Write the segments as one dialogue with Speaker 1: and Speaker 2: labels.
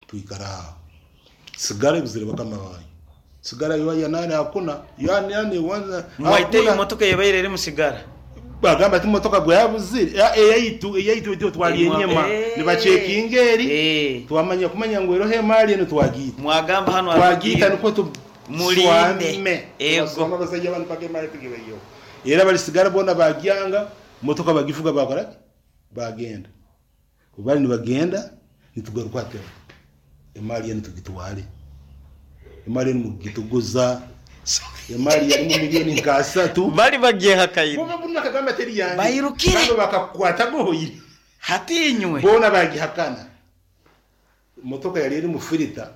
Speaker 1: tuikara sigara bizire bakamabaye sigara yo nane hakuna yani wanza
Speaker 2: mwaite imotoka yabaire iri musigara
Speaker 1: bagamba ati motoka gwe yabuzire eyayitu byo twaliye nyema niba chekingeri twamanya kumanya ngo erohe mali eno twagita
Speaker 2: mwagamba hano
Speaker 1: twagita niko tu
Speaker 2: mulinde
Speaker 1: ego abasajja abantu pake mali tugibeyo era bali sigara bona bagyanga motoka bagifuga bakora bagenda ubali ni bagenda nitugaruka tera emali eno tugitwale emali eno mugituguza emali ya milioni nkasatu
Speaker 2: bali bagiye hakayira
Speaker 1: bo bunna kagamba teri yange
Speaker 2: bayirukire
Speaker 1: kandi bakakwata gohoyire
Speaker 2: hatinywe
Speaker 1: bona bagihakana motoka yari iri mu filita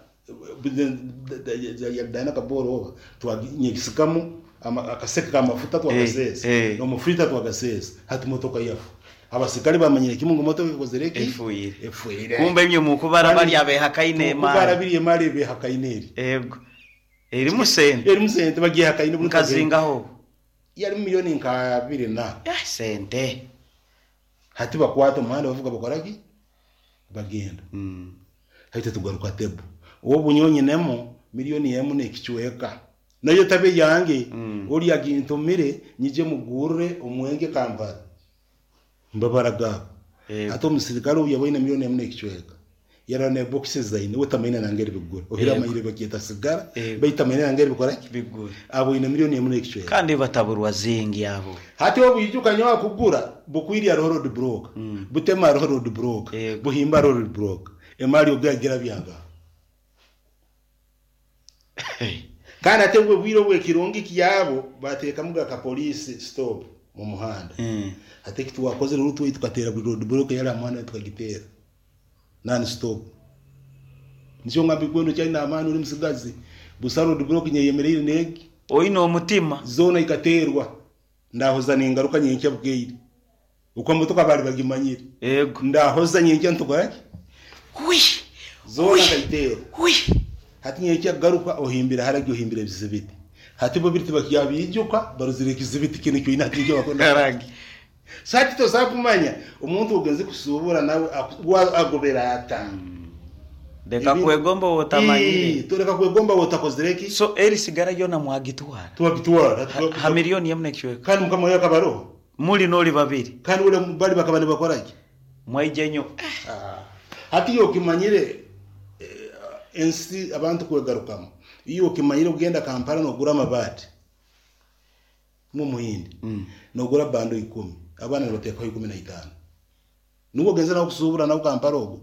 Speaker 1: ya dana kaboro twaginyekisikamu akaseka kamafuta twagasesa no mu filita twagasesa hati motoka yafu abasikali bamanyire kimungu motoka ikozereki
Speaker 2: efuire kumbe imye mukubara bali abehakaine mali
Speaker 1: kubara biri mali behakaineri
Speaker 2: ego eri musente
Speaker 1: bagiye hakaine
Speaker 2: mukazingaho
Speaker 1: yari milioni nka 2 na
Speaker 2: sente
Speaker 1: hati bakwata umuhanda bavuga bakoraki bagenda hahita tugaruka tebo uwo bunyonye nemo milioni yemu nekichweka nayo tabe yange uri yagintumire nyije mugurure umwenge Kampala mbabaraga hato musirikare uyaboine milioni yemu nekichweka yarane boxes zaine utamenya nangere bigura ohira mayire bakita sigara bayitamenya nangere bikoraki
Speaker 2: bigura
Speaker 1: abo ine milioni yemu nekichweka
Speaker 2: kandi bataburwa zingi abo
Speaker 1: hati wo biyukanya kugura bukwiri ya road block butema road block buhimba road block emali ogagira byanga kana tebwe bwiro bwe kirongi kiyabo bateka muga ka police stop mu muhanda ate kitu wakoze rutu tukatera road block yala mwana tukagitera nani stop nisho ngambi gwendo cyane amani uri musigazi busa road block nyeyemereye negi
Speaker 2: oino mutima
Speaker 1: zona ikaterwa ndahoza ningaruka nyenke bweyiri uko motoka bari bagimanyire
Speaker 2: ego
Speaker 1: ndahoza nyenke ntugaki zona kaitera hati nyenke garuka ohimbira haragi ohimbira bizibiti hati bo biriti bakiyabijuka baruzireka izibiti kintu cyo inatinje bakona
Speaker 2: haragi
Speaker 1: sati to sakumanya umuntu ugenze kusubura nawe agobera ata
Speaker 2: deka kwegomba wotamanyire
Speaker 1: tureka kwegomba wotakozereki
Speaker 2: so eri sigara yona mwagitwara
Speaker 1: twagitwara
Speaker 2: ha milioni yamne kiweka
Speaker 1: kandi mukamwe yakabaro
Speaker 2: muri noli babiri
Speaker 1: kandi ule bali bakabane bakoraki
Speaker 2: mwayijenyo
Speaker 1: hati yo kimanyire ensi abantu kwegarukamo iyo kimanyire ugenda Kampala no gura mabati mu muhindi no gura bando 10 abana bateka 15 nuko genza na kusubura na Kampala ogo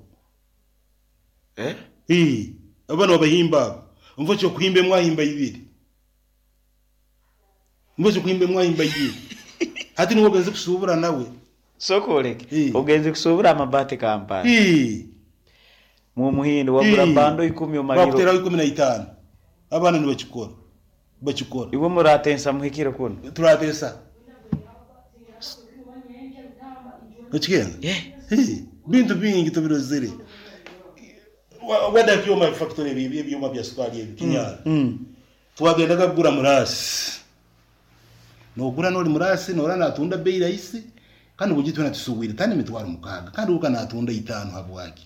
Speaker 1: abana babahimba umva cyo kuhimbe mwahimba ibiri umva cyo kuhimbe mwahimba ibiri hati nuko genza kusubura nawe
Speaker 2: sokoleke ugenze kusubura amabati Kampala mu muhindi wagura bando 10 umariro
Speaker 1: bakutera 15 abana ni bachikora
Speaker 2: iwe muratensa muhikira kuno
Speaker 1: turatesa Uchikenga? Bintu bingi tubirozere. Wada kyoma factory byoma bya sukari kinyara. Twagenda kagura murasi. No gura no murasi no rana atunda bei rahisi kandi bugitwe natusuwira tani mitwara mukaga kandi ukana atunda 5 habwaki.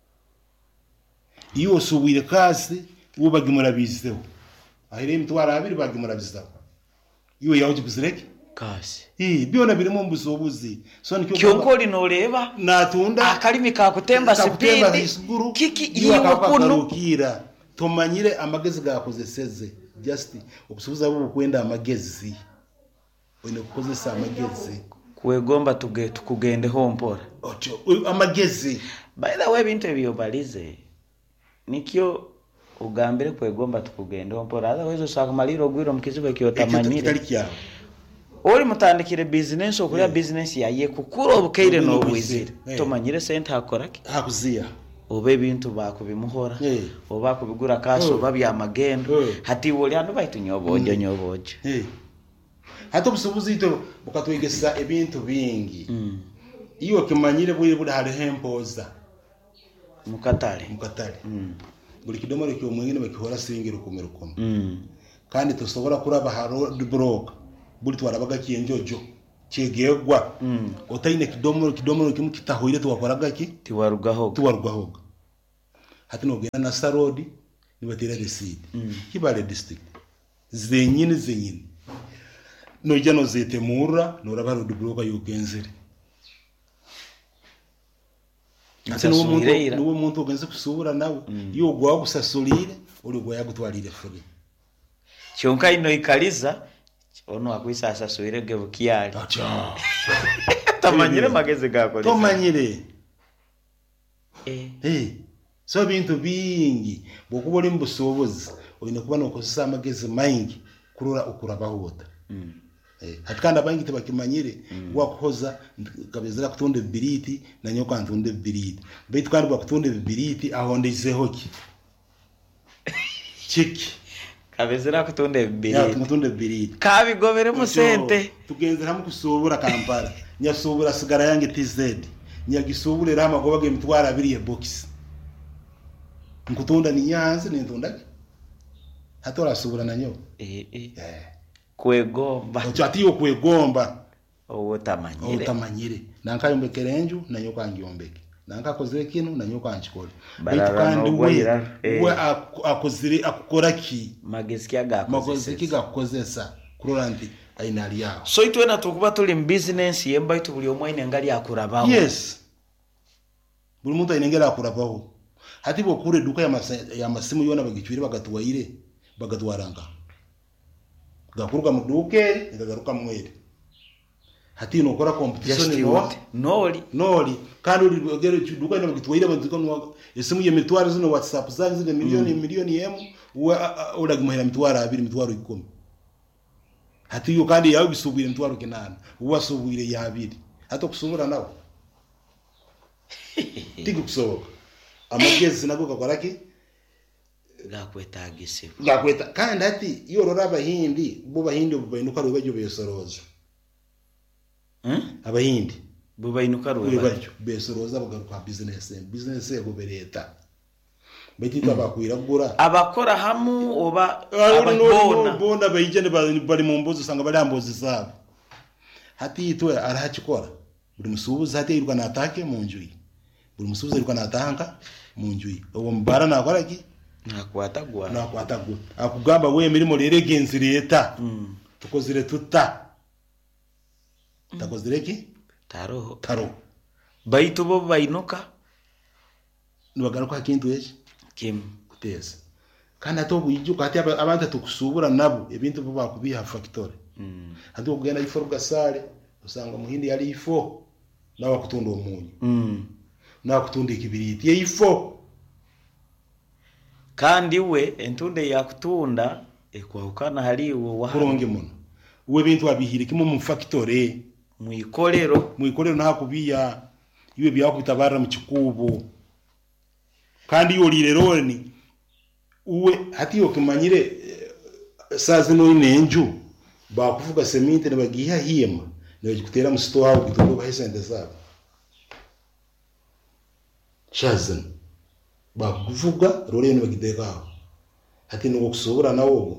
Speaker 1: Iyo suwire kasi ubagimura bizeho. Ahire mitwara 2 bagimura bizeho. Iyo yaje kuzireke
Speaker 2: kasi
Speaker 1: byona birimo mbusobuzi
Speaker 2: so nikyo noreba
Speaker 1: natunda
Speaker 2: akalimi ka kutemba sipindi kiki iyo kunukira
Speaker 1: tomanyire amagezi gakoze seze just okusubiza abo kwenda amagezi wene kukozesa amagezi
Speaker 2: kwegomba tukugende hompora
Speaker 1: ocho amagezi
Speaker 2: by the way bintu ebyo balize nikyo ugambire kwegomba tukugende hompora otherwise usaka maliro gwiro mukizibe kyotamanyire Ori mutandikire business okuya business yaye kukura obukeire no bwizire tomanyire sente hakoraki
Speaker 1: hakuzia
Speaker 2: obe bintu bakubimuhora oba kubigura kaso babya amagendo hati woli ando baitunyobojo
Speaker 1: hato busubuzi ito bukatwegesa ebintu bingi iyo kimanyire buri hari hempoza
Speaker 2: mukatale
Speaker 1: buri kidomoro cyo mwingine bakihora singira kumera kandi tusobora kuraba haro broke buri twarabaga kiyenjojo kigegwa otayine kidomoro kimu kitahoire twakoraga ki
Speaker 2: tiwarugaho
Speaker 1: hati no genda na Sarodi nibatera receipt Kibale district zenyine no jano zetemura no rabaro dubloka yugenzere ati nuwo muntu ugenze kusubura nawe yo gwa gusasulire uri gwa yagutwarire free
Speaker 2: cyonka ino ikaliza ono akwisa asasulire gebukiyali tamanyire mageze gako
Speaker 1: tomanyire so bintu bingi bokubole mbusobozi oyine kuba nokozesa amagezi maingi kurora ukurabahuta hatikanda bangi tebakimanyire wakuhoza kabezera kutonda bibiriti na nyoka ntonde bibiriti baitu kandi bakutonda bibiriti ahondezeho ki chiki
Speaker 2: kabezera kutonda bibiriti
Speaker 1: ya kutonda bibiriti
Speaker 2: kabigobere mu sente
Speaker 1: tugenze hamwe kusobura Kampala nyasobura sigara yange TZ nyagisobure rama gobage mitwara abiri box nkutonda ni Nyanza ni ntonda hatora subura na nyo
Speaker 2: kwegomba
Speaker 1: ati kwegomba
Speaker 2: utamanyire
Speaker 1: nankayombekere enju na nyoka angiombeke nankakozere kinu na nyoka anchikole
Speaker 2: kandi
Speaker 1: we akozire akoraki
Speaker 2: magezi
Speaker 1: gakozesa kuroranti ainali yao
Speaker 2: so itwena tukuba tuli business yemba itu buli omwine ngali akurabaho
Speaker 1: yes buli muntu ainengera akurabaho hati bokure duka ya masimu yona bagichwire bagatwaire bagatwaranga gakuruka muduke ngagaruka mwere hati no kora competition noli kandi uri duka ino bagitwaire baziko esimu ye mitwaro zino WhatsApp zangu milioni yemu ura gimahera mitwaro 2 mitwaro 10 hati yo kandi yawe bisubire mitwaro 8 uwasubire ya 2 hata kusubura nawe tiku kusoboka amagezi nago gakoraki gakweta kandi ati yorora abahindi bo bahindi bubainuka rubejo besoroza abahindi
Speaker 2: bubainuka rubejo
Speaker 1: besoroza bagaruka business yego bereta betita bakwiragura
Speaker 2: abakora hamu oba
Speaker 1: abona bayijene bari mu mbozo sanga bari ambozi zabo hati itwe arahakikora buri musubuza hati irwa natake mu njuyi buri musubuza irwa natanga mu njuyi uwo mbara nakoraki nakwatagwa akugamba we mirimo rere genzi leta tukozire tuta takozire ki taro
Speaker 2: baitu bo bainuka
Speaker 1: nibagaruka kintu eje
Speaker 2: kim
Speaker 1: kuteza kandi atobu ijuka ati abantu tukusubura nabo ebintu bo bakubiha factory hadi kugenda ifo gasale usanga muhindi yali ifo nawa kutunda omunyu nawa kutunda ikibiriti ye ifo
Speaker 2: kandi we entunde yakutunda ekwahukana haliwo wa
Speaker 1: kuronge muno uwe bintu abihire kimo mu factory
Speaker 2: muikolero
Speaker 1: nahakubiya iwe byakutabara mu kikubo kandi yo lireroni uwe hati yo kimanyire sazi no inenju bakuvuga seminte ne bagiha hiyema ne gitera mu store aho gitugo bahesende zabo shazan bakuvuga rore ne bagideka hati no kusobora nawo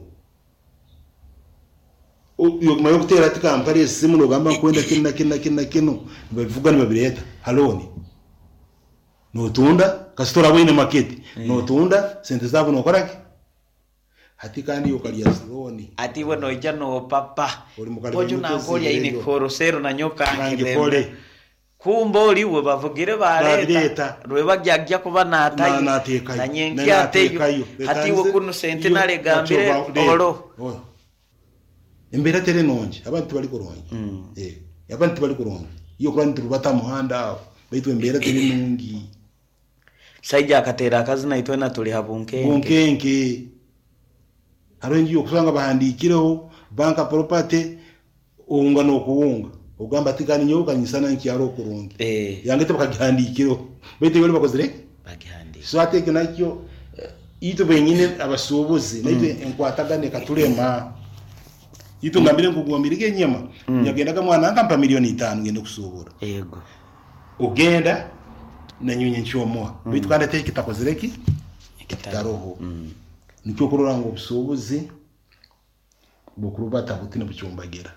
Speaker 1: yo kumayo kutera ati Kampala simu no gamba kwenda kino bavuga ne babireta haloni no tunda kastora wine market no tunda sente zabo no koraki hati kandi yo kali saloni
Speaker 2: ati we no ijano papa ojo na ngoli ine korosero na nyoka ngibole kumboli we bavugire bareta rwe bagyagya kuba natayi na nyenki ateyo hati we kuno sente nale gambire oro
Speaker 1: embera tere nonje abantu bali kuronje abantu bali kuronje iyo kurani turubata muhanda baitu embera tere nungi
Speaker 2: saija akatera akazi na itwe na tuli
Speaker 1: habunkenke haronji yokusanga bahandikireho banka property unga no kuunga ugamba tikani nyoka nyisana nkiaro kurungi yangete bakagihandikireho baitu bali bakozire
Speaker 2: bagihandi
Speaker 1: so ateke nakyo ito benyine abasubuzi naitwe enkwatagane katulema ito ngambire ngugwambirike nyama nyagenda ka mwana nkampa milioni 5 ngende kusubura
Speaker 2: yego
Speaker 1: ugenda na nyunye nchomoa bitu kandi teke kitakozireki kitaroho nicyo kurora ngo busubuzi bukurubata butina bucyumbagera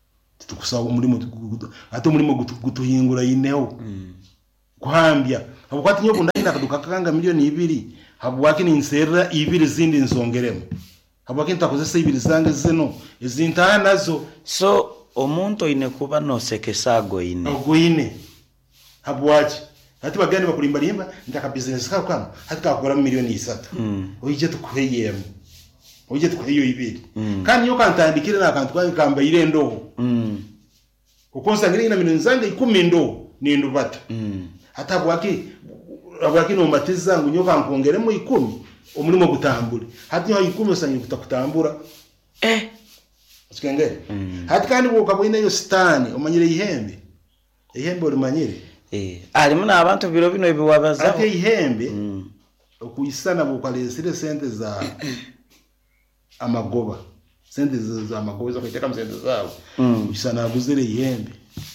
Speaker 1: tukusaba muri ato muri gutuhingura ineho kuhambya Habukwati nyo kundina kaduka kanga milioni 2 habuwaki ni nserera 2 zindi nsongeremo habuwaki ntakozesa 2 zange zino ezinta nazo
Speaker 2: so omuntu ine kuba no sekesago ine
Speaker 1: habuwaki hati bagani bakulimba limba ndaka business ka kwano hati kakora milioni 3 oyije tukuheyemo oyije tukuheyo 2 kandi yo kantandikire na kantu kwa kamba ile ndo ukonsa ngiri na milioni zange 10 ndo ni ndo bata hata abwaki no mbatiza zangu nyoka nkongeremo 10 omulimo gutambule hati yo 10 osanyi kutakutambura sikengere hati kandi bukabwine yo stani omanyire ihembe olimanyire
Speaker 2: ali muna abantu biro bino ebiwabaza
Speaker 1: hati ihembe okuyisana bukalesire sente za amagoba sente za amagoba zo kwiteka sente zao uyisana buzire ihembe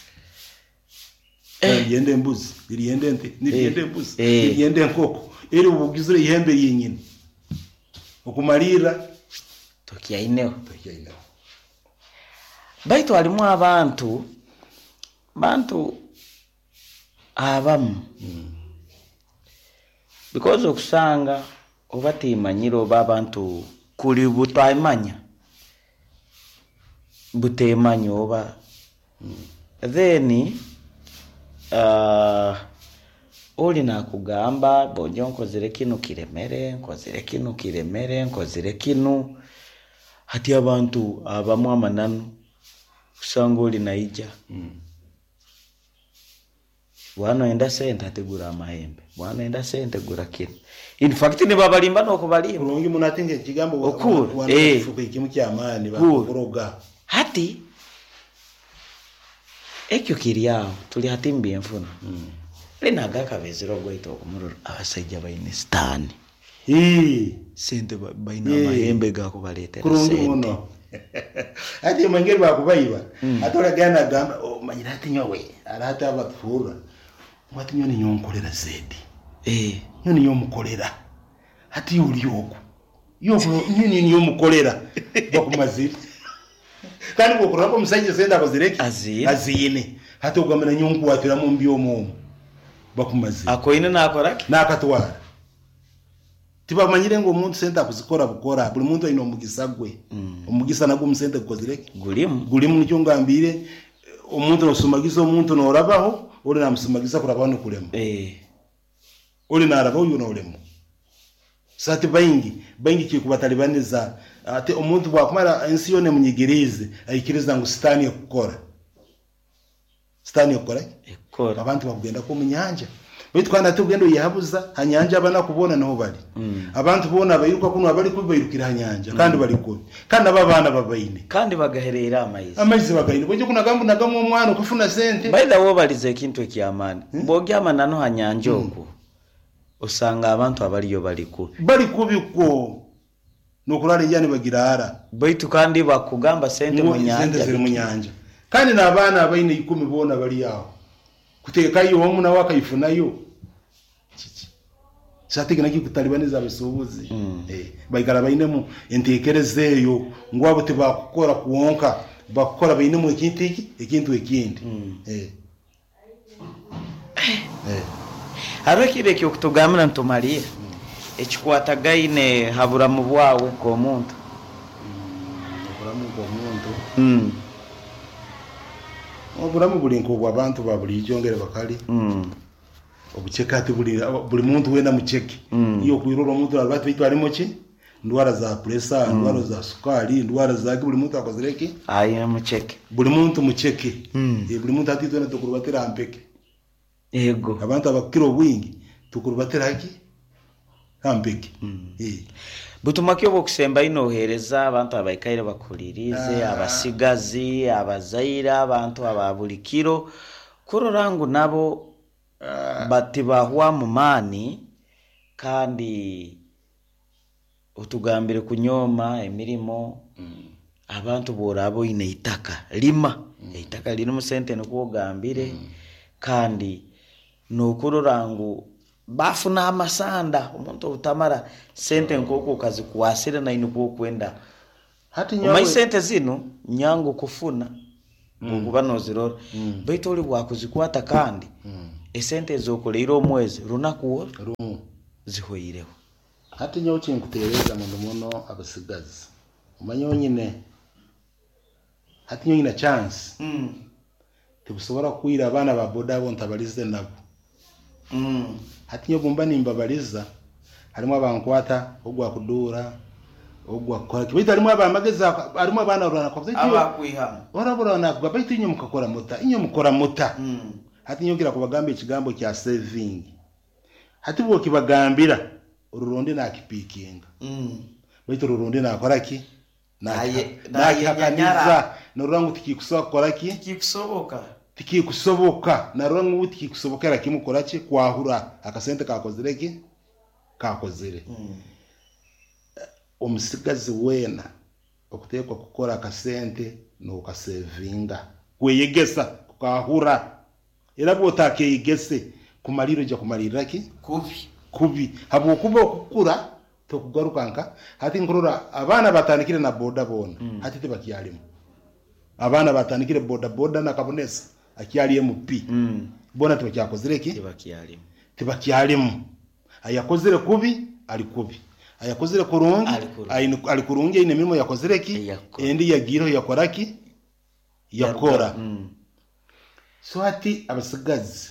Speaker 1: yende mbuzi iriende nte niriende mbuzi iriende nkoko eri ubugizire ihembe yenyine okumalira
Speaker 2: tokiaineho baitu alimu abantu abamu because okusanga obatimanyiro babantu kuli butaimanya butemanya oba then oli nakugamba bojo nkozere kino kiremere hati abantu abamu amananu kusanga oli naija bwana enda sente ategura amahembe bwana enda sente gura kino in fact ne babalimba no kubalimba
Speaker 1: urungi munatinge kigambo fuka ikimu kyamani bakoroga
Speaker 2: hati ekyo kiriao tuli hatimbi enfuna linaga kabezero gwaito okumururu abasajja bayine stani sente bayina amahembe gako baletera sente
Speaker 1: ati mangere bakubayiba atola gana gamba manyira ati nyowe arata abatfura mwati nyoni nyonkolera zedi nyoni nyomukolera ati uli oku yoko nyoni nyomukolera bakumazira kandi gokurako musajja senda kozireki azine hati ugamana nyonku watira mu mbyo mu bakumazira
Speaker 2: akoine nakoraki
Speaker 1: nakatwara tiba manyire ngo umuntu senta kuzikora bukora buli muntu ayino mugisagwe umugisa nago musente kukozireki gulimu nicyo ngambire umuntu nosumagiza umuntu norabaho uri namusumagiza kurabano kulemo uri naraba uyu nolemo sati bayingi kikubatalibaniza ate umuntu bwakumara ensi yone munyigirize ayikiriza ngo stani yakukora abantu bakugenda ko munyanja bitwana tugendo yahabuza hanyanja abana kubona naho bari abantu bona bayiruka kuno abari kubayirukira hanyanja kandi bari ko kandi abana babayine
Speaker 2: kandi bagaherera
Speaker 1: amayizi bagayine boje kuna gambu nagamo umwana kufuna sente
Speaker 2: baida wo balize kintu ekyamani bogyama nano hanyanja oko usanga abantu abaliyo bari kubiko nokulala njani bagirara
Speaker 1: baitu kandi bakugamba sente mu nyanja kandi nabana abayine 10 bona bali yaho kuteka iyo omuna wakayifunayo satigana kikutalibaniza abisubuzi bayikala bayinemu entekerezeyo ngwabo tebakukora kuonka bakukora bayinemu ekintu ekindi
Speaker 2: Haraki kyo kutugamira ntumalira ekikwatagaine habura mu bwawe ko muntu
Speaker 1: obulamu buli nko abantu babuli jongere bakali obuchekati buli muntu wenda mucheki iyo kuiroro muntu abatu bitu alimo ki ndwara za pressure ndwara za sukari ndwara za buli muntu akozereki
Speaker 2: ayi mucheki
Speaker 1: buli muntu mucheki buli muntu atitona tukurubatira ampeke
Speaker 2: ego
Speaker 1: abantu abakiro bwingi tukurubatira haki ampeke
Speaker 2: butumakyo bokusemba inohereza abantu abayikaire bakulirize abasigazi abazaira abantu ababulikiro kurorangu nabo batibahwa mu mani kandi utugambire kunyoma emirimo abantu borabo ine itaka lima itaka lino musente nokugambire kandi nokurorangu bafuna amasanda umuntu utamara sente nkoko kazi kuwasira na ino kwenda
Speaker 1: hati nyawe
Speaker 2: umai sente zino nyango kufuna kuba nozirora baitoli bwakuzikwata kandi esente zokoleira omwezi runakuwo
Speaker 1: rumu
Speaker 2: zihoyireho
Speaker 1: hati nyo kinkutereza muno abasigazi umanyo nyine hati nyo nyina chance tibusobora kwira abana ba boda bo ntabalize nabo hati nyo bumba nimbabaliza harimo abankwata ogwa kudura ogwa kora kibita harimo abamageza harimo abana urana kwa byo
Speaker 2: abakwihama
Speaker 1: oraburana kwa byo inyo mukakora muta inyo mukora muta hati nyo gira kubagamba ikigambo kya saving hati bwo kibagambira ururonde nakipikinga bito ururonde nakora ki nakihakaniza norangu tikikusoboka tikikusoboka narangu tikikusobokera kimukora ki kwahura akasente kakozire ki kakozire omusigazi wena okutekwa kukora akasente no kasevinga kweyegesa kukahura era bwotake igese kumaliro je kumalira ki kubi habo kuba okukura to kugarukanka hati nkurura abana batandikire na boda bona hati tebakiyalimo abana batandikire boda na kabonesa akiyali MP bona tebakyakozire ki tebakiyalimo ayakozire kubi ali kubi ayakozire kurungi ali kurungi ine mirimo yakozire ki endi yagiro yakoraki yakora so hati abasigazi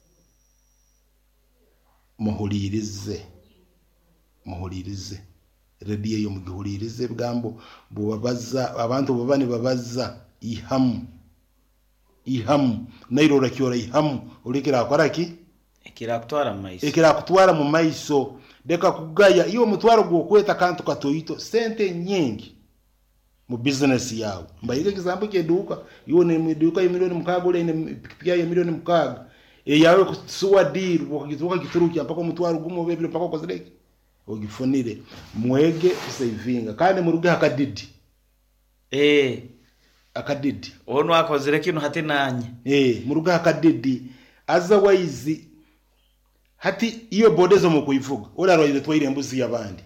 Speaker 1: muhulirize radio yo mugihulirize bgambo bubabaza abantu babani babaza ihamu nairora kiora ihamu ulikira akoraki ekira kutwara mu maiso deka kugaya iyo mutwaro gwo kweta kantu katoyito sente nyingi mu business yawo mbayige example ke duka iyo ne duka ya milioni mukaga ule ne pikipiki ya milioni mukaga yawe kusuwa deal bokagituka kituruki mpaka mutwaro gumo bebile mpaka kozireki ogifunire mwege savinga kandi muruge hakadidi akadidi
Speaker 2: ono akozire kino hati nanye
Speaker 1: muruge hakadidi otherwise hati iyo bodezo mu kuyivuga uraroye twire embuzi yabandi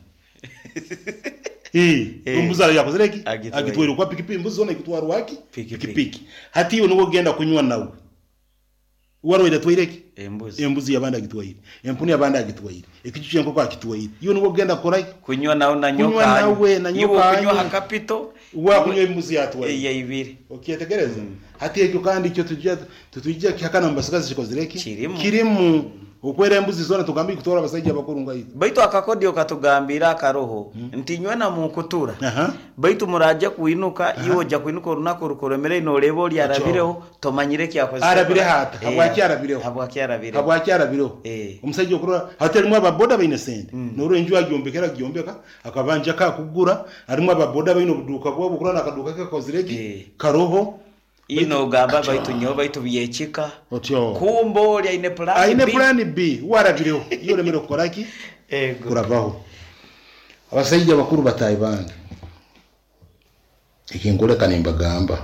Speaker 1: umbuza yakozireki agitwira kwa pikipiki imbuzi zone gitwara waki pikipiki hati iyo nugo genda kunywa nawe waroye twireki embuzi yabandi agitwira empuni yabandi agitwira ikicuce nko kwa kitwira iyo nugo genda korai
Speaker 2: kunywa nawe na nyoka
Speaker 1: nawe na nyoka
Speaker 2: kunywa hakapito
Speaker 1: wa kunywa embuzi yatwira
Speaker 2: ya ibiri
Speaker 1: tegereza hati icyo kandi icyo tujya kihakana mbasigazi kikozireki kirimu ukwera embuzi zone tugambi kutora abasajja bakurunga yito
Speaker 2: baitu akakodio katugambira akaroho ntinywe na mukutura baitu muraje kuinuka iyo ja kuinuka runako rukoremere ino lebo lya arabireho tomanyire kyakoze
Speaker 1: arabire hata habwaki arabireho umusajja okura haterimo ababoda baine sente noro enju agyombeka akabanja kakugura arimo ababoda baine obuduka bwo bukura nakaduka kakozireki karoho
Speaker 2: ino gamba baitu nyo baitu byechika kumbo lya ine
Speaker 1: plan B warabireho iyo remero koraki kurabaho abasajja bakuru batayi bandi ikingole kanimba gamba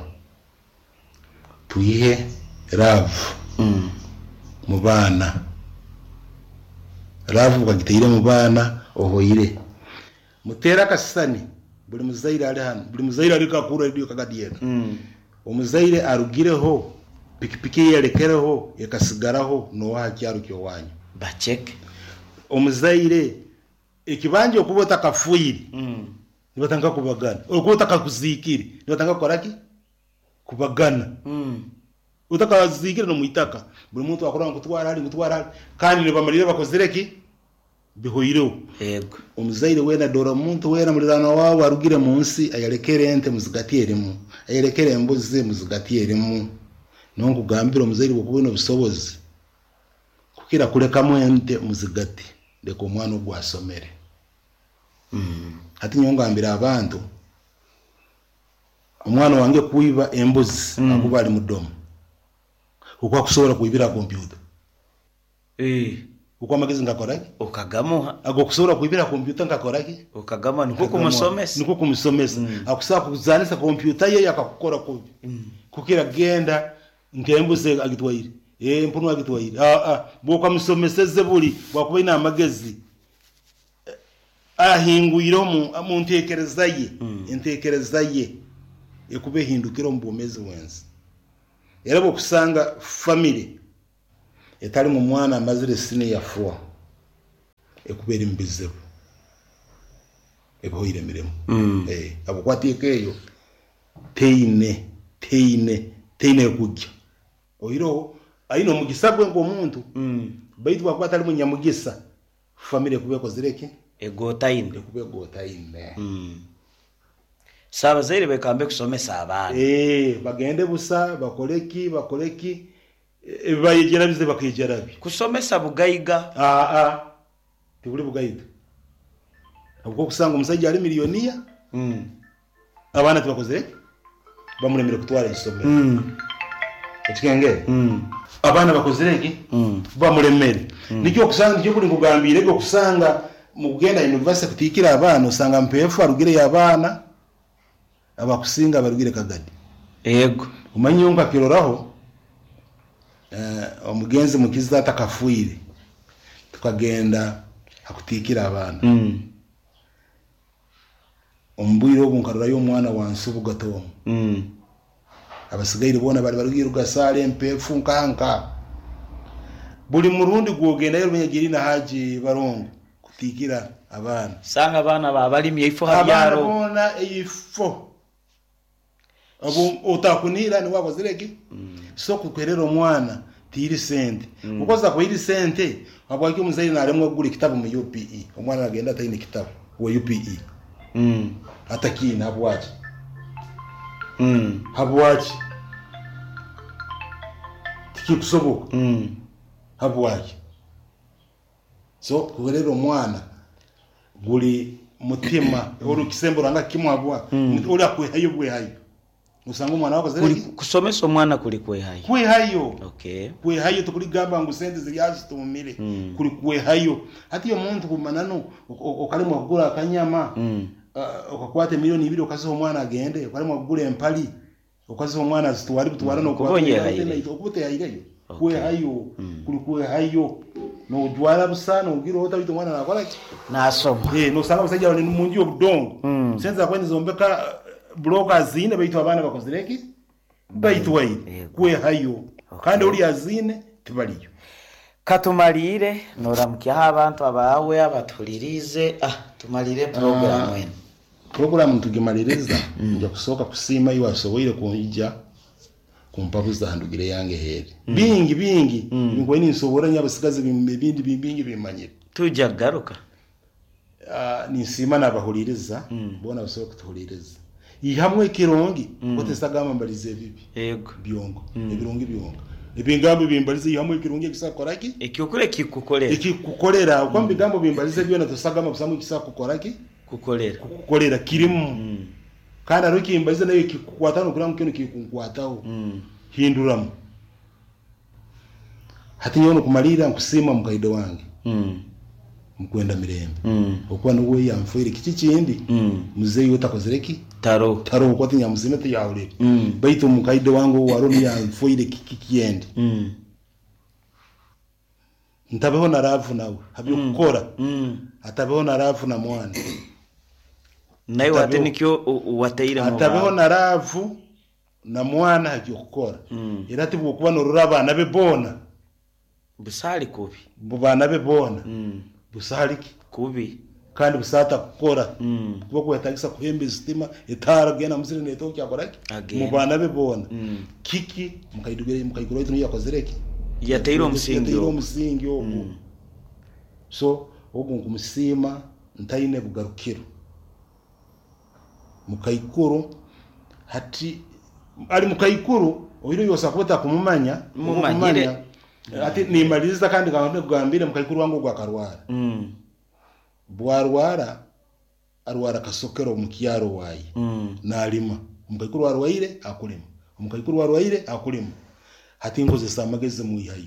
Speaker 1: tuyihe ravu mu bana ravu bagitire mu bana ohoyire mutera kasani buli muzaire ali hano buli muzaire ali kakura dio kagadiena omuzaire arugireho pikipiki yalekereho yakasigaraho no wakyaro kyo wanyu
Speaker 2: bacheke
Speaker 1: omuzaire ikibanje okubota kafuyiri nibatanga kubagana okubota kakuzikiri nibatanga koraki kubagana utakazikira no muitaka buri muntu akora ngutwara kandi nibamarire bakozereki bihoyiro
Speaker 2: yego
Speaker 1: omuzaire wena dora muntu wena mulirana wawe arugire munsi ayalekere ente muzigatieremu ayalekere embuzi muzigatieremu nongo gambira omuzaire bokubona bisobozi kukira kuleka ente muzigati ndeko mwana ogwasomere hati nyongambira abantu omwana wange kuiba embuzi akuba ali mudomo ukwa kusobora kuibira computer ukwa magezi ngakoraki
Speaker 2: ukagamuha
Speaker 1: ago kusobora kuibira computer ngakoraki
Speaker 2: ukagama niko kumusomesa
Speaker 1: akusaba kuzanisa computer ye yakakukora kubi kukira genda ngembuze agitwaire mpunu agitwaire boka musomeseze buli wakuba ina magezi ahinguyiro mu ntekereza ye ekube hindukiro mbomezi wenzi era bokusanga family etali mu mwana amazire sine yafua ekubera imbizebu ebohire miremo abukwatike eyo teine kujja oiro aino mugisabwe ngo omuntu baitu bakwata ali munyamugisa family kubeko zireke
Speaker 2: egotaine
Speaker 1: kubegotaine
Speaker 2: saba zaire bekambe kusomesa abana
Speaker 1: bagende busa bakoleki bayigera bize bakigerabi
Speaker 2: kusomesa bugayiga
Speaker 1: tibuli bugayiga ubwo kusanga umusajja ali miliyoniya abana tibakoze bamuremere kutwara isomero ekigenge abana bakozereke bamuremere nicyo kusanga cyo kuri kugambira ego kusanga mu kugenda university kutikira abana usanga MPF arugire y'abana abakusinga barugire kagadi
Speaker 2: yego
Speaker 1: umanyunga kiroraho omugenzi mukiza atakafuire tukagenda akutikira abana ombwiro bunkarura yo mwana wansubu gatomo abasigaire bona bari barugira ugasale MPF nkanka buli murundi gwogenda yo menyagiri na haji barongo kutikira abana
Speaker 2: sanga abana babalimye ifo habyaro
Speaker 1: abana ifo abo utakunira ni wako zireki so kukwerera omwana tiri sente ukoza ko iri sente abwaki umuzayi naremwe guri kitabu mu UPE omwana agenda atayine kitabu wa UPE atakina abwaje habwaje tikikusoboka habwaje so kugerera omwana guri mutima uri kisembura nga kimwabwa uri akwehayo bwehayo usanga umwana wako zere
Speaker 2: kusomesa omwana kuri kwehayo
Speaker 1: okay kwehayo tukuri gamba ngo sente ziryazi tumumire kuri kwehayo ati yo muntu kumanano okalimo kugura akanyama okakwate milioni 2 okaziho omwana agende okalimo kugura empali okaziho omwana zitwari butwara no okubute yayireyo kwehayo kuri kwehayo no jwara busana ugira otabito mwana nakola
Speaker 2: nasoma
Speaker 1: no sanga basajja ni munji obudongo senza kwene zombeka bloggers zine baitu abana bakozireki baitu wai kwehayo kandi uri azine tibaliyo
Speaker 2: katumalire noramukya abantu abawe abatulirize tumalire
Speaker 1: program tugimaliriza nja kusoka kusima iyo asoboire kunja kumpabuza handugire yange heri bingi ngo ni nsobora nyabasigaze bingi bimanyire
Speaker 2: tujja garuka
Speaker 1: ni sima nabahuliriza bona basoka kutuhuliriza ihamwe kirongi bote sagama mbalize bibi
Speaker 2: yego
Speaker 1: byongo byongo ebingambo bimbalize ihamwe kirongi kisakoraki
Speaker 2: ekikukole
Speaker 1: kikukolera uko mbigambo bimbalize byona tosagama busamu kisakukoraki kukolera kirimu kandi aruki imbalize nayo kikukwatano kula mukino kikunkwataho hinduramu hati nyono kumalira nkusima mukaido wange mkwenda mirembe okwa nuwe yamfuire kichindi muzeyi utakozereki taro kwati nyamuzime te yaure baitu mukaido wangu waroni yamfuire kikiendi ntabeho na rafu nawe habyo kukora atabeho na rafu na mwana
Speaker 2: nayo watenikyo wateire mu
Speaker 1: atabeho na rafu na mwana habyo kukora irati bwo no rurabana bebona
Speaker 2: busali kubi
Speaker 1: bubana bebona busaliki
Speaker 2: kubi
Speaker 1: kandi busata kukora kuba kwetagisa kuhemba istima etara gena musire neto cyakoraki mubana bebona kiki mukaidugere mukayikoro itu yakozereki
Speaker 2: yateiro
Speaker 1: musingi ogo so ogo kumusima ntaine bugarukiro mukayikoro hati ali mukayikoro oyiro yosa kweta kumumanya ati nimaliza kandi ngambye kugambira mukayikuru wangu gwa karwara bwarwara arwara kasokero mukyaro wayi nalima mukayikuru warwaire akulima mukayikuru warwaire akulima hati ngoze samageze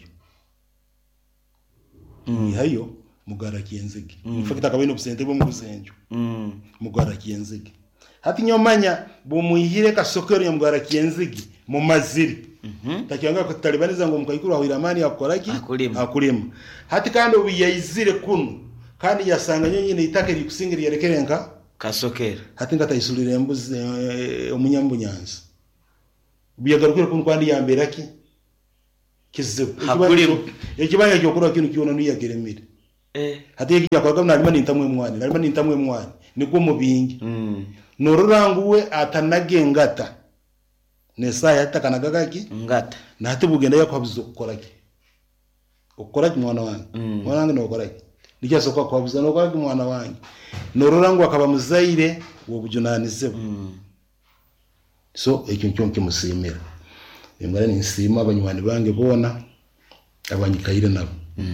Speaker 1: muyihayo mugara kienzege mfakita kabino busente bwo mugusenjo mugara kienzege hati nyomanya bo muyihire kasokero ya mugara kienzege mu maziri takianga kutalibaniza ngo mukayikuru aho iramani yakoraki akulima hati kandi ubiyizire kuno kandi yasanga nyine itake likusingira yerekerenka
Speaker 2: kasokera
Speaker 1: hati ngatayisulire embuzi omunyambunyanza ubiyagarukira kuno kandi yamberaki kizibu ekibanja kyokora kino kiona niyageremire hati yakwaga nalima nintamwe mwani niko mubingi nororanguwe atanagengata nesa yatakanaga kaki
Speaker 2: ngata
Speaker 1: nati bugenda yakwabuzo ukoraki mwana wange mwana wange nokoraki nijasoka kwabuza nokoraki mwana wange nororangu akaba muzaire wobujunanize so ekyo nkyonke musimira ngara ninsima abanywani bange bona abanyikaire nabo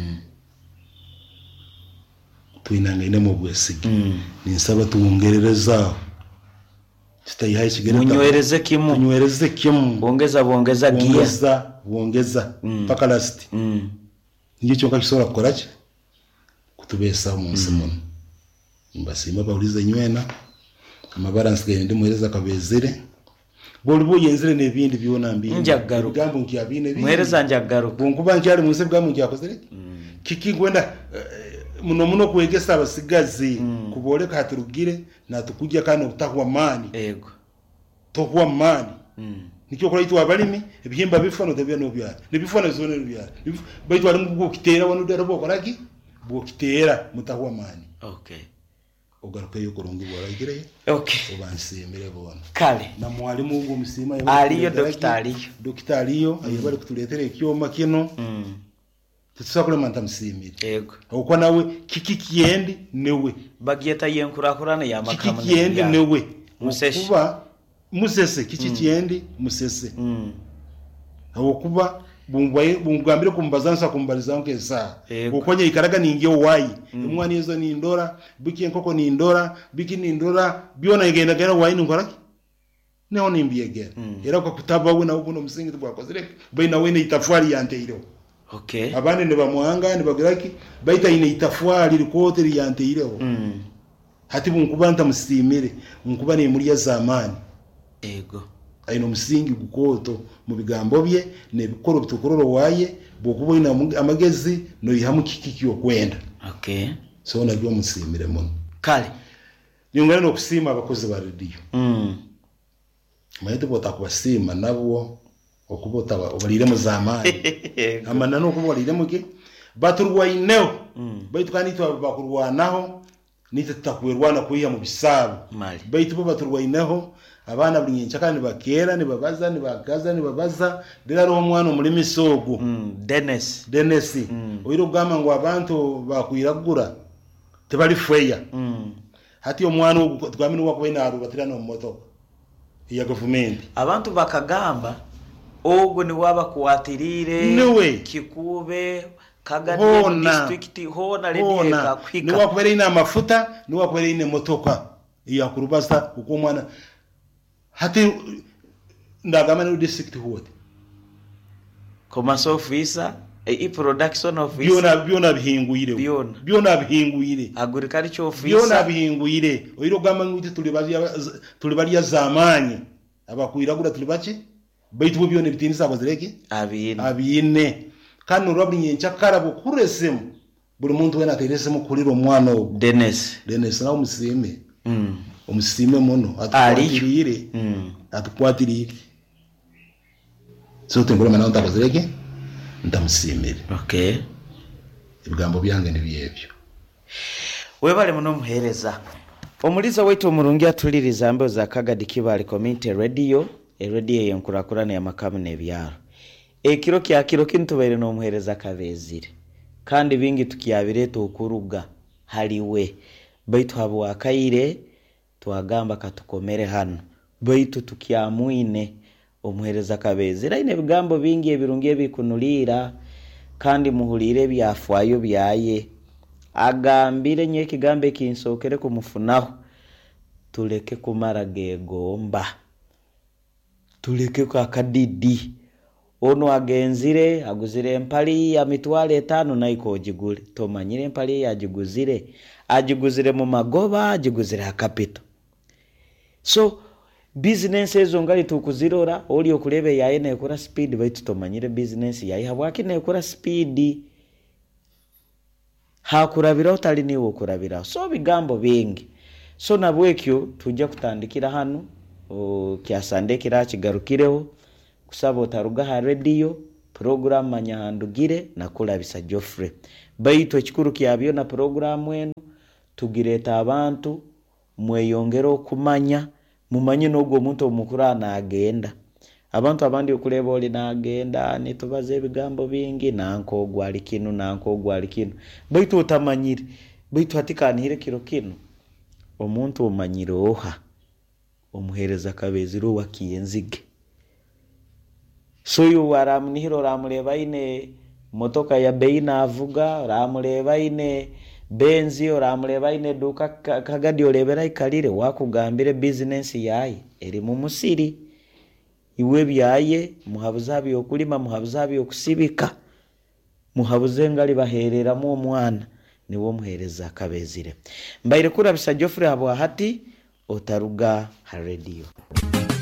Speaker 1: tuinangaine mu bwesigi ninsaba tuongerereza tutayihaye kigere
Speaker 2: tunywereze kimu bongeza
Speaker 1: bongeza paka last ngiye cyo kakisora korache kutubesa umunsi muno mbasima baulize nywena amabalance gende muhereza kabezere bolibo yenzere nebindi byona mbindi
Speaker 2: njagaru
Speaker 1: gambo nkiyabine
Speaker 2: muhereza njagaru
Speaker 1: bunkuba nkyali munsi bwa munjakozere kiki gwenda muno kwegesa abasigazi kuboleka haturugire natukujya kandi ubutakuwa mani
Speaker 2: ego
Speaker 1: tokuwa mani nikyo kora itu abalimi ebihimba bifano tebya no byara nibifano zone byara baitu ari mu kitera wano dero bokoraki bokitera mutakuwa mani
Speaker 2: okay
Speaker 1: ugaruka yo kurungi boragire
Speaker 2: okay
Speaker 1: ubansimire bona
Speaker 2: kale
Speaker 1: na mwalimu ngo musima
Speaker 2: aliyo dokita aliyo
Speaker 1: ayibari kutuletera ikyoma kino tusakule manta msimire
Speaker 2: yego
Speaker 1: uko nawe kiki kiendi newe
Speaker 2: bagiyeta yenkurakurana ya makamana
Speaker 1: kiki kiendi newe
Speaker 2: musese
Speaker 1: kuba musese kiki kiendi musese kuba bungambire kumbazansa kumbaliza nkesa ukonye ikaraga ninge wayi umwani yezo ni ndora biki nkoko ni ndora biki ni ndora biona igenda gera wayi ngoraki neho nimbiegera era ko kutaba we na ubuno musingi twakozere baina we ne itafari yanteiro
Speaker 2: okay
Speaker 1: abane ne bamwanga ne bagiraki baita ine itafari rikote riyanteiro hati bunkubanta musimire nkuba ne muri ya zamani
Speaker 2: ego
Speaker 1: aino musingi gukoto mu bigambo bye ne bikoro bitukororo waye bokubo ina amagezi no yihamu kikiki okwenda
Speaker 2: okay
Speaker 1: so najwa musimire muno
Speaker 2: kale
Speaker 1: nyongana no kusima abakozi ba radio mayete bota kubasima nabo okubota obalire mu zamani amana no kubalire muke baturwa ineo baitu kanitwa bakurwanaho nitatakwerwana kuyiya mu bisabu baitu baturwa ineho abana buri nyenchaka ni bakera ni babaza ni bakaza ni babaza deraro omwana muri misogo
Speaker 2: Dennis
Speaker 1: oyiro gama ngo abantu bakwiragura tebali feya hati omwana twamini wakwena aru batirana mu moto ya government
Speaker 2: abantu bakagamba ogo ni waba kuatirire
Speaker 1: niwe
Speaker 2: kikube kagadi district hona ledi ka kwika
Speaker 1: ni wakwere ina mafuta ni wakwere ina motoka ya kurubasa uko mwana hati ndagama ni district huote
Speaker 2: commerce officer production officer
Speaker 1: biona bihinguyire biona bihinguyire
Speaker 2: agriculture officer
Speaker 1: biona bihinguyire oyiro gama nguti tulibali ya zamani abakwiragura tulibache baitu bione bitinisa bazireke abine kandi urabri nyenchakara bukuresemu buri muntu wena ateresemu kurira omwana ogo
Speaker 2: Dennis
Speaker 1: na umusime umusime muno atukwatirire so tengora mana ntabazireke ndamusimire
Speaker 2: okay
Speaker 1: ibigambo byange nibyebyo
Speaker 2: webale muno muhereza omuliza wetu omurungi atuliriza ambe za Kagadi Kibali Community Radio radio yenkurakurana ya makamu nebyaro ekiro kya kintubaire no muhereza kavezire kandi bingi tukiyabire tukuruga haliwe baitu habo wakaire twagamba katukomere hano baitu tukiamuine omuhereza kavezire ine bigambo bingi ebirungi bikunulira kandi muhulire byafwayo byaye agambire nye kigambe kinsokere kumufunaho tuleke kumara gegomba tuleke kwa kadidi ono agenzire aguzire empali ya mitwale 5 na iko jigule tomanyire empali ya ajiguzire mu magoba ajiguzire akapito so business ezo ngali tukuzirora oli okulebe yaye na ekora speed baitu tomanyire business yaye habwaki na ekora speed hakurabira utali niwo kurabira so bigambo bingi so nabwekyo tujja kutandikira hano kyasande kirakigarukireho kusaba otaruga ha radio program manyahandugire na kulabisa Geoffrey baitu ekikuru kyabyo na program eno tugireta abantu mweyongera okumanya mumanye n'ogwo omuntu omukura naagenda abantu abandi okuleba oli naagenda nitubaza ebigambo bingi nanko gwali kinu baitu otamanyire baitu hatikanire kiro kino omuntu omanyire oha omuhereza kabeziro wakiyenzige soyo waramunihiro ramuleba ine motoka ya beina avuga ramuleba ine benzi oramuleba ine duka kagadi olebera ikalire wakugambire business yayi eri mu musiri iwe byaye muhabuzabi okulima muhabuzabi okusibika muhabuze ngali baherera mu omwana niwo muhereza kabezire mbaire kurabisa Geoffrey abo hati otaruga ha radio.